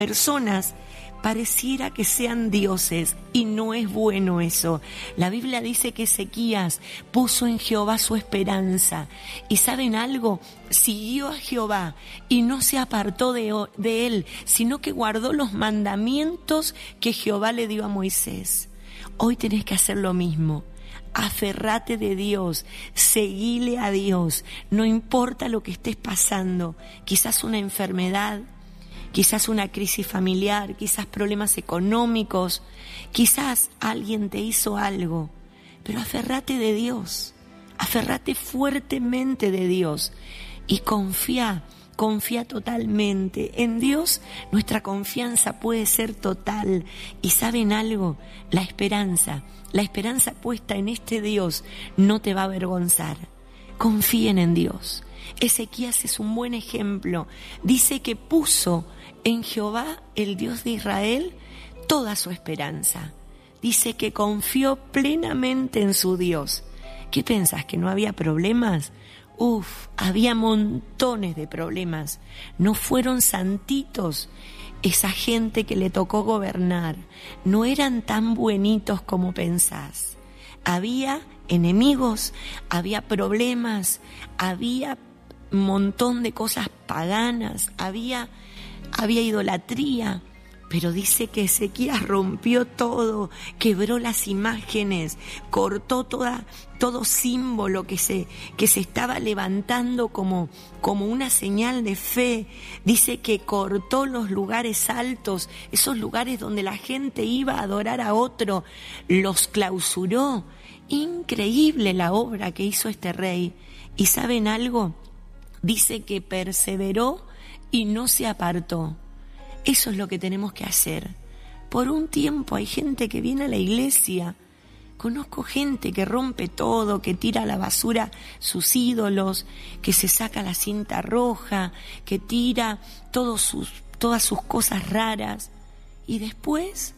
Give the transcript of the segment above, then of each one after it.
personas pareciera que sean dioses y no es bueno eso. La Biblia dice que Ezequías puso en Jehová su esperanza y ¿saben algo? Siguió a Jehová y no se apartó de él, sino que guardó los mandamientos que Jehová le dio a Moisés. Hoy tenés que hacer lo mismo. Aferrate de Dios, seguile a Dios, no importa lo que estés pasando, quizás una enfermedad, quizás una crisis familiar, quizás problemas económicos, quizás alguien te hizo algo, pero aferrate de Dios, aferrate fuertemente de Dios y confía totalmente. En Dios nuestra confianza puede ser total y ¿saben algo? La esperanza puesta en este Dios no te va a avergonzar. Confíen en Dios. Ezequías es un buen ejemplo. Dice que puso en Jehová, el Dios de Israel, toda su esperanza. Dice que confió plenamente en su Dios. ¿Qué pensás? ¿Que no había problemas? Había montones de problemas. No fueron santitos esa gente que le tocó gobernar. No eran tan buenitos como pensás. Había enemigos, había problemas, había un montón de cosas paganas, había idolatría, pero dice que Ezequías rompió todo, quebró las imágenes, cortó todo símbolo que se estaba levantando como una señal de fe. Dice que cortó los lugares altos, esos lugares donde la gente iba a adorar a otro, los clausuró. Increíble la obra que hizo este rey. ¿Y saben algo? Dice que perseveró y no se apartó. Eso es lo que tenemos que hacer. Por un tiempo hay gente que viene a la iglesia. Conozco gente que rompe todo, que tira a la basura sus ídolos, que se saca la cinta roja, que tira todas sus cosas raras. Y después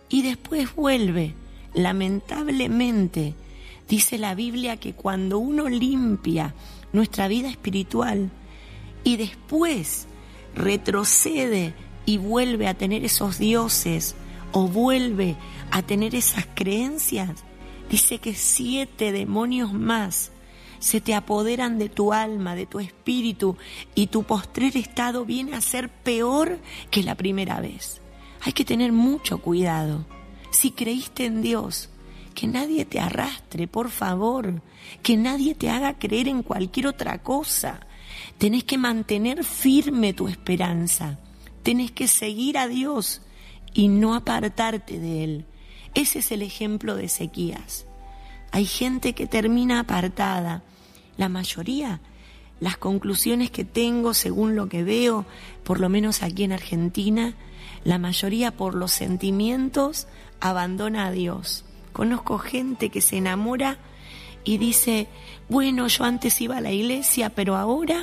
vuelve. Lamentablemente, dice la Biblia que cuando uno limpia nuestra vida espiritual y después retrocede y vuelve a tener esos dioses o vuelve a tener esas creencias, dice que 7 demonios más se te apoderan de tu alma, de tu espíritu, y tu postrer estado viene a ser peor que la primera vez. Hay que tener mucho cuidado. Si creíste en Dios, que nadie te arrastre, por favor, que nadie te haga creer en cualquier otra cosa. Tenés que mantener firme tu esperanza, tenés que seguir a Dios y no apartarte de Él. Ese es el ejemplo de Ezequías. Hay gente que termina apartada. La mayoría, las conclusiones que tengo según lo que veo, por lo menos aquí en Argentina, la mayoría por los sentimientos abandona a Dios. Conozco gente que se enamora y dice, bueno, yo antes iba a la iglesia, pero ahora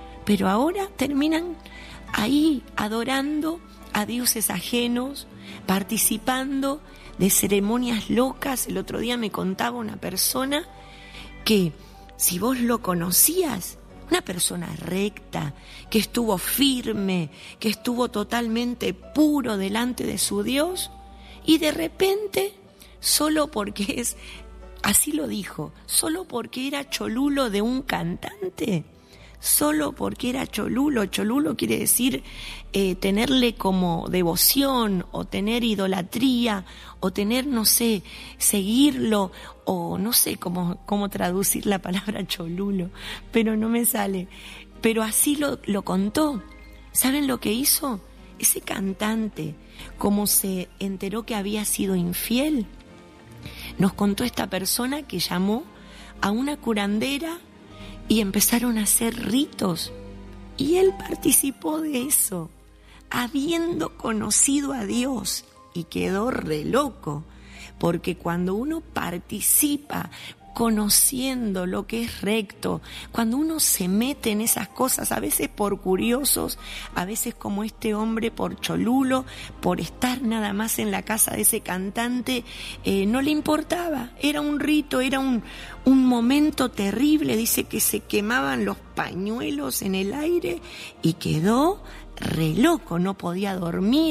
terminan ahí adorando a dioses ajenos, participando de ceremonias locas. El otro día me contaba una persona que, si vos lo conocías, una persona recta, que estuvo firme, que estuvo totalmente puro delante de su Dios, y de repente, solo porque así lo dijo, solo porque era cholulo de un cantante, solo porque era cholulo quiere decir tenerle como devoción, o tener idolatría, o tener, no sé, seguirlo, o no sé cómo traducir la palabra cholulo, pero no me sale. Pero así lo contó. ¿Saben lo que hizo? Ese cantante, como se enteró que había sido infiel, nos contó esta persona que llamó a una curandera y empezaron a hacer ritos. Y él participó de eso, habiendo conocido a Dios, y quedó re loco, porque cuando uno participa conociendo lo que es recto, cuando uno se mete en esas cosas, a veces por curiosos, a veces como este hombre por cholulo, por estar nada más en la casa de ese cantante, no le importaba, era un rito, era un momento terrible. Dice que se quemaban los pañuelos en el aire y quedó re loco, no podía dormir.